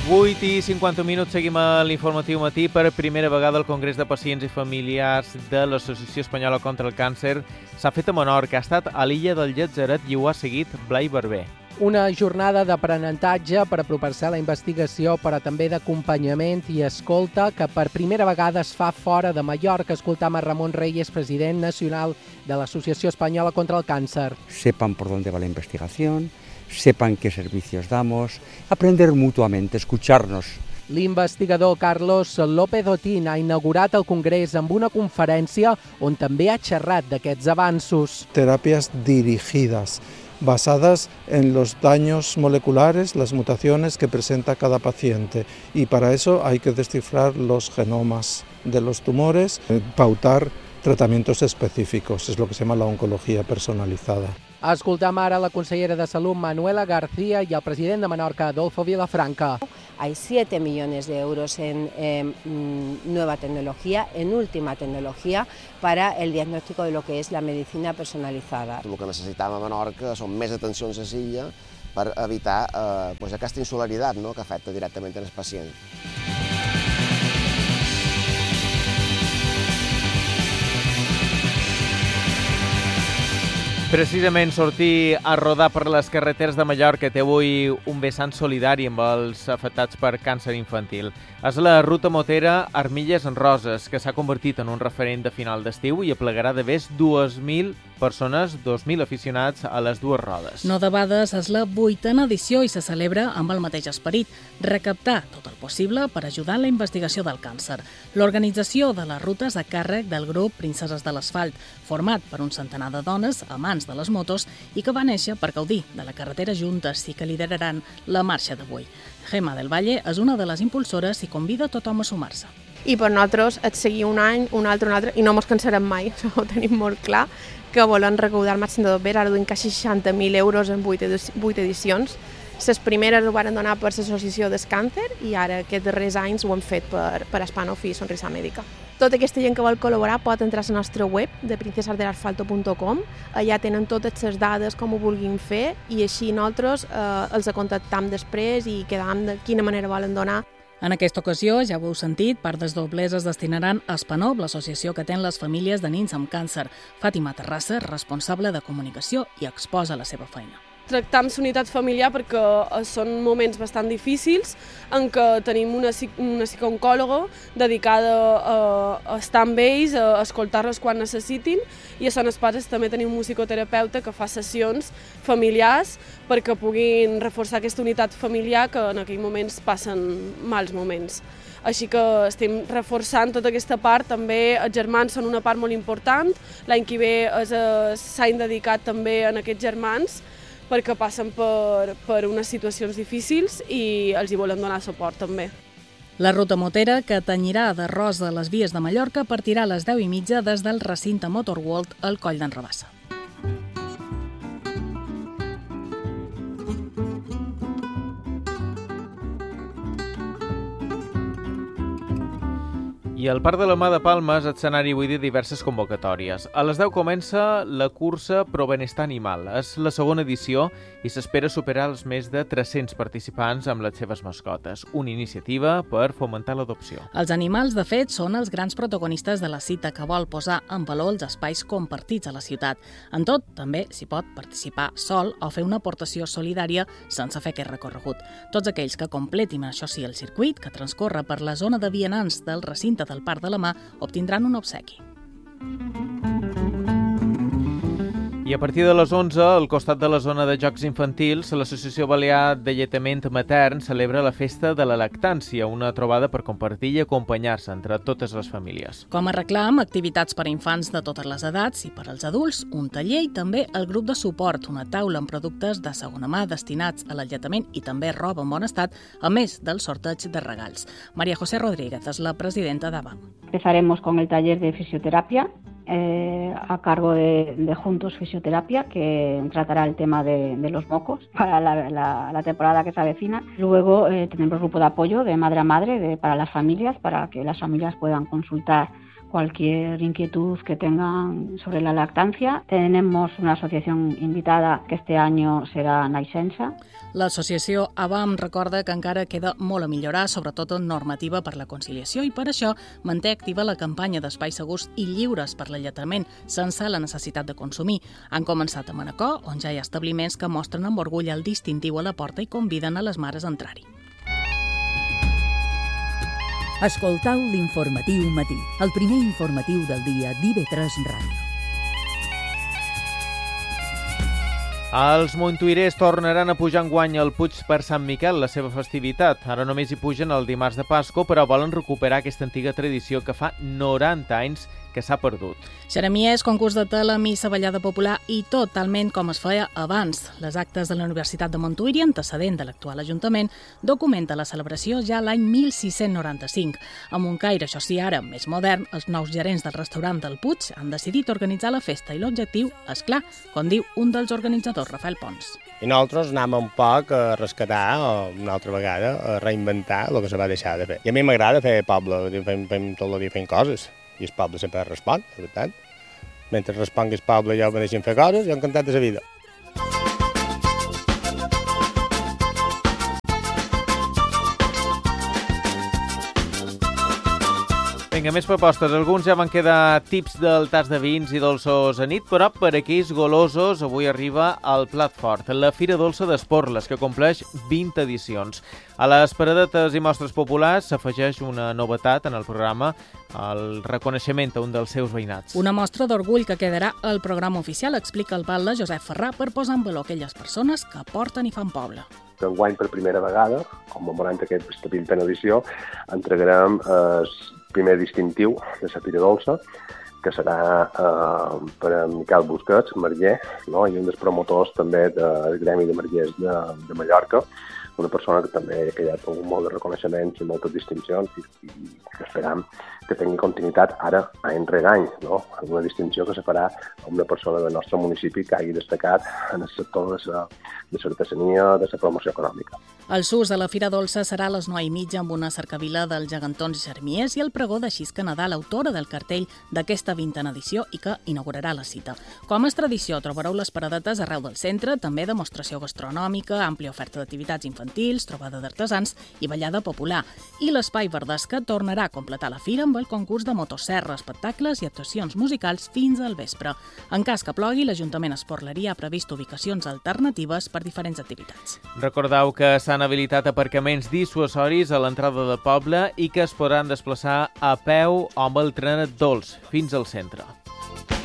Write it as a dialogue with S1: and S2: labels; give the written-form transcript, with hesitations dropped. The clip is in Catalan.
S1: 8 i 50 minuts, seguim a l'informatiu matí. Per primera vegada el Congrés de Pacients i Familiars de l'Associació Espanyola contra el Càncer s'ha fet a Menorca. Ha estat a l'illa del Llatzeret i ho ha seguit Blai Barber.
S2: Una jornada d'aprenentatge per apropar-se a la investigació, però també d'acompanyament i escolta que per primera vegada es fa fora de Mallorca. Escoltam a Ramon Reyes, president nacional de l'Associació Espanyola contra el Càncer.
S3: Sepan por dónde va la investigación, sepan qué servicios damos, aprender mutuamente, escucharnos.
S2: L'investigador Carlos López Otín ha inaugurat el Congrés amb una conferència on també ha xerrat d'aquests avanços.
S4: Terapias dirigidas, basadas en los daños moleculares, las mutaciones que presenta cada paciente. Y para eso hay que descifrar los genomas de los tumores, pautar tratamientos específicos, es lo que se llama la oncología personalizada.
S2: Escoltam ara la consellera de Salut, Manuela García, y el president de Menorca, Adolfo Vilafranca.
S5: Hay 7 millones de euros en nueva tecnología, en última tecnología, para el diagnóstico de lo que es la medicina personalizada.
S6: El que necessitàvem a Menorca són més atencions a l'illa per evitar aquesta insolaritat, no?, que afecta directament als pacients.
S1: Precisament sortir a rodar per les carreteres de Mallorca té avui un vessant solidari amb els afectats per càncer infantil. És la ruta motera Armilles en Roses, que s'ha convertit en un referent de final d'estiu i aplegarà de més 2.000 persones, 2.000 aficionats a les dues rodes.
S7: No debades és la 8ª edició i se celebra amb el mateix esperit, recaptar tot el possible per ajudar en la investigació del càncer. L'organització de les rutes a càrrec del grup Princeses de l'Asfalt, format per un centenar de dones amants de les motos i que va néixer per gaudir de la carretera juntes i que lideraran la marxa d'avui. Gemma del Valle és una de les impulsores i convida a tothom a sumar-se.
S8: I per nosaltres és seguir un any, un altre, i no ens cansarem mai, això ho tenim molt clar, que volem recaudar el màxim de tot bé. Ara duim quasi 60.000 euros en 8 edicions. Les primeres ho van donar per l'Associació del Càncer i ara aquests darrers anys ho hem fet per Spanofi i Sonrisa Mèdica. Tota aquesta gent que vol col·laborar pot entrar a la nostra web de princesasdelasfalto.com. Allà tenen totes les dades, com ho vulguin fer, i així nosaltres els contactam després i quedam de quina manera volen donar.
S7: En aquesta ocasió, ja ho heu sentit, part dels doblers es destinaran a Spanov, l'associació que atén les famílies de nens amb càncer. Fàtima Terrassa, responsable de comunicació, i exposa la seva feina.
S9: Tractar amb unitat familiar perquè són moments bastant difícils en què tenim una psicooncòloga dedicada a estar amb ells, a escoltar-los quan necessitin, i a Son Espases també tenim un psicoterapeuta que fa sessions familiars perquè puguin reforçar aquesta unitat familiar que en aquells moments passen mals moments. Així que estem reforçant tota aquesta part, també els germans són una part molt important, l'any que ve s'han dedicat també a aquests germans, perquè passen per unes situacions difícils i els hi volem donar suport també.
S7: La ruta motera, que tenyirà de rosa les vies de Mallorca, partirà a les 10:30 des del recinte Motor World al Coll d'en Rabassa.
S1: I al Parc de la Mà de Palma és escenari avui de diverses convocatòries. A les 10 comença la cursa Pro Benestar Animal. És la segona edició i s'espera superar els més de 300 participants amb les seves mascotes. Una iniciativa per fomentar l'adopció.
S7: Els animals, de fet, són els grans protagonistes de la cita que vol posar en valor els espais compartits a la ciutat. En tot, també s'hi pot participar sol o fer una aportació solidària sense fer aquest recorregut. Tots aquells que completin, això sí, el circuit que transcorre per la zona de vianants del recinte del Parc de la Mà obtindran un obsequi.
S1: I a partir de les 11, al costat de la zona de jocs infantils, l'Associació Balear de Lletament Matern celebra la Festa de la Lactància, una trobada per compartir i acompanyar-se entre totes les famílies.
S7: Com a reclam, activitats per a infants de totes les edats i per als adults, un taller i també el grup de suport, una taula amb productes de segona mà destinats a l'alletament i també roba en bon estat, a més del sorteig de regals. María José Rodríguez és la presidenta d'ABA.
S10: Empezaremos con el taller de fisioterapia, a cargo de Juntos Fisioterapia, que tratará el tema de los mocos para la temporada que se avecina. Luego tenemos grupo de apoyo de madre a madre para las familias, para que las familias puedan consultar cualquier inquietud que tengan sobre la lactancia. Tenemos una asociación invitada que este año serà Naixença.
S7: L'associació ABAM recorda que encara queda molt a millorar, sobretot en normativa per la conciliació, i per això manté activa la campanya d'espais segurs i lliures per l'alletament, sense la necessitat de consumir. Han començat a Manacor, on ja hi ha establiments que mostren amb orgull el distintiu a la porta i conviden a les mares a entrar-hi.
S11: Escoltau l'Informatiu Matí, el primer informatiu del dia d'IV3 Ràdio.
S1: Els montuirers tornaran a pujar enguany al Puig per Sant Miquel, la seva festivitat. Ara només hi pugen el dimarts de Pasqua, però volen recuperar aquesta antiga tradició que fa 90 anys que s'ha perdut.
S7: Xeremies, concurs de tela, missa, ballada popular i tot talment com es feia abans. Les actes de la Universitat de Montuïri, antecedent de l'actual Ajuntament, documenta la celebració ja l'any 1695. Amb un caire, això sí, ara més modern, els nous gerents del restaurant del Puig han decidit organitzar la festa i l'objectiu és clar, com diu un dels organitzadors, Rafael Pons.
S12: I nosaltres anem un poc a rescatar, o una altra vegada, a reinventar el que se va deixar de fer. I a mi m'agrada fer poble, fem tot el dia fent coses. I el poble sempre respon, per tant. Mentre respongui el poble i jo me deixin fer coses, jo encantat de la vida.
S1: Vinga, més propostes. Alguns ja van quedar tips del tas de vins i dolços a nit, però per aquells golosos avui arriba el plat fort, la Fira Dolça d'Esporles, que compleix 20 edicions. A les paradetes i mostres populars s'afegeix una novetat en el programa, el reconeixement a un dels seus veïnats.
S7: Una mostra d'orgull que quedarà al programa oficial, explica el batlle Josep Ferrà, per posar en valor aquelles persones que porten i fan poble.
S13: Enguany, per primera vegada, commemorant aquesta 20a edició, entregarem el primer distintiu de la Fira Dolça, que serà per a Miquel Busquets, marger, no? I un dels promotors també del Gremi de Margers de Mallorca, una persona que també ha tingut molt de reconeixements i moltes distincions i que esperam que tingui continuïtat ara any rere any, no? Una distinció que se farà a una persona del nostre municipi que hagi destacat en el sector de l'artesania, de la promoció econòmica.
S7: El SUS a la Fira Dolça serà a les 9:30 amb una cercavila dels gegantons i xermies i el pregó de Xisca Nadal, autora del cartell d'aquesta 20a edició i que inaugurarà la cita. Com és tradició, trobareu les paradetes arreu del centre, també demostració gastronòmica, àmplia oferta d'activitats infantils, trobada d'artesans i ballada popular. I l'espai Verdesca tornarà a completar la fira amb el concurs de motosserra, espectacles i actuacions musicals fins al vespre. En cas que plogui, l'Ajuntament Esporleria ha previst ubicacions alternatives per diferents activitats.
S1: Recordeu que s'han habilitat aparcaments dissuasoris a l'entrada del poble i que es podran desplaçar a peu o amb el trenet dolç fins al centre.